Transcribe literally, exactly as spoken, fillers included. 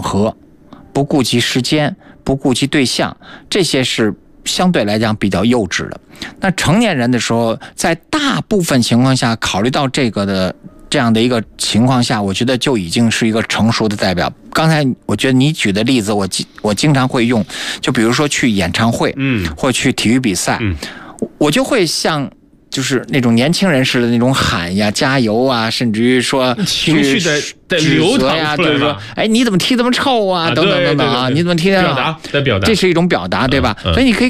合，不顾及时间，不顾及对象，这些是相对来讲比较幼稚的。那成年人的时候，在大部分情况下考虑到这个的这样的一个情况下，我觉得就已经是一个成熟的代表。刚才我觉得你举的例子我我经常会用，就比如说去演唱会，嗯，或去体育比赛，嗯，我就会像就是那种年轻人似的那种喊呀、加油啊，甚至于说情绪的的流淌呀，就是说，哎，你怎么踢这么臭啊？等等等等啊，你怎么踢的？ 表达的表达， 这是一种表达，对吧？所以你可以